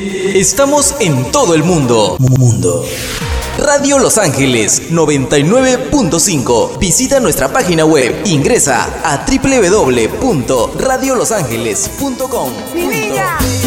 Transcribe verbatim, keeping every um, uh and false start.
Estamos en todo el mundo. Mundo. Radio Los Ángeles noventa y nueve punto cinco. Visita nuestra página web. Ingresa a doble u doble u doble u punto radio los ángeles punto com. ¡Mi niña!